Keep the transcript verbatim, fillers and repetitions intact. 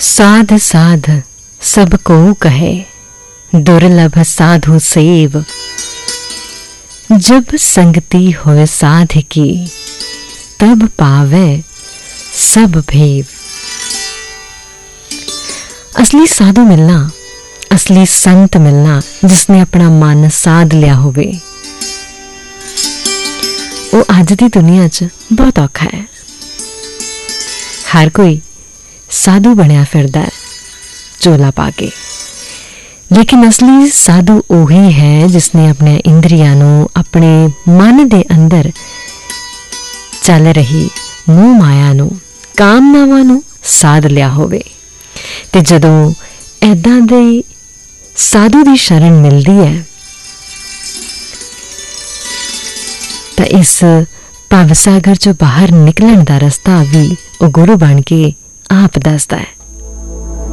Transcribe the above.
साध साध सब को कहे, दुर्लभ साधु सेव। जब संगति होए साध की, तब पावे सब भेव। असली साधु मिलना, असली संत मिलना जिसने अपना मन साध लिया होवे, वो अज दी दुनिया च बहुत औखा है। हर कोई साधु बनया फिरदा है चोला पाके, लेकिन असली साधु ओही है जिसने अपने इंद्रियां नूं अपने मन दे अंदर चल रही मोह माया नूं, कामनावां नूं साध लिया होवे। ते जदों ऐदां दे साधु दी शरण मिलदी है तां इस भवसागर चों बाहर निकलण दा रस्ता भी ओ गुरु बन के आप दसदा है।